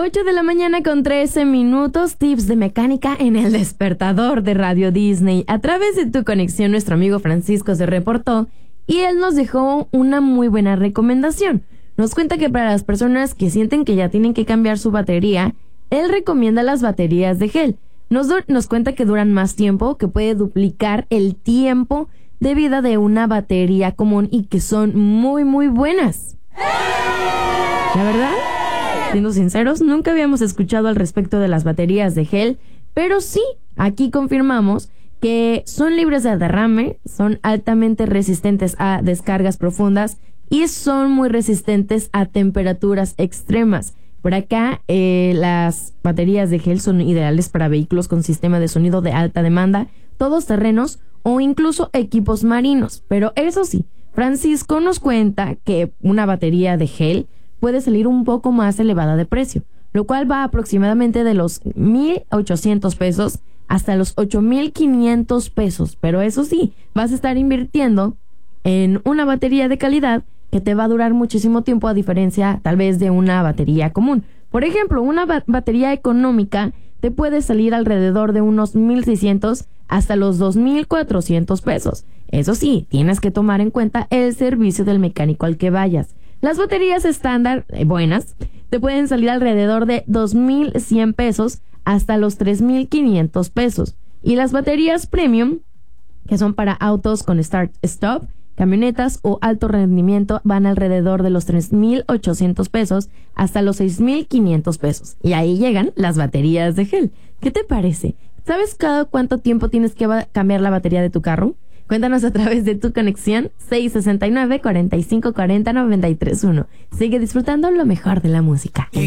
8 de la mañana con 13 minutos, tips de mecánica en el despertador de Radio Disney. A través de tu conexión, nuestro amigo Francisco se reportó y él nos dejó una muy buena recomendación. Nos cuenta que para las personas que sienten que ya tienen que cambiar su batería, él recomienda las baterías de gel. Nos cuenta que duran más tiempo, que puede duplicar el tiempo de vida de una batería común y que son muy, muy buenas. La verdad, siendo sinceros, nunca habíamos escuchado al respecto de las baterías de gel, pero sí, aquí confirmamos que son libres de derrame, son altamente resistentes a descargas profundas y son muy resistentes a temperaturas extremas. Por acá, las baterías de gel son ideales para vehículos con sistema de sonido de alta demanda, todoterrenos o incluso equipos marinos. Pero eso sí, Francisco nos cuenta que una batería de gel puede salir un poco más elevada de precio, lo cual va aproximadamente de los 1,800 pesos hasta los 8,500 pesos. Pero eso sí, vas a estar invirtiendo en una batería de calidad que te va a durar muchísimo tiempo, a diferencia tal vez de una batería común. Por ejemplo, una batería económica te puede salir alrededor de unos 1,600 hasta los 2,400 pesos. Eso sí, tienes que tomar en cuenta el servicio del mecánico al que vayas. Las baterías estándar, buenas, te pueden salir alrededor de 2,100 pesos hasta los 3,500 pesos. Y las baterías premium, que son para autos con start-stop, camionetas o alto rendimiento, van alrededor de los 3,800 pesos hasta los 6,500 pesos. Y ahí llegan las baterías de gel. ¿Qué te parece? ¿Sabes cada cuánto tiempo tienes que cambiar la batería de tu carro? Cuéntanos a través de tu conexión 669-4540-931. Sigue disfrutando lo mejor de la música.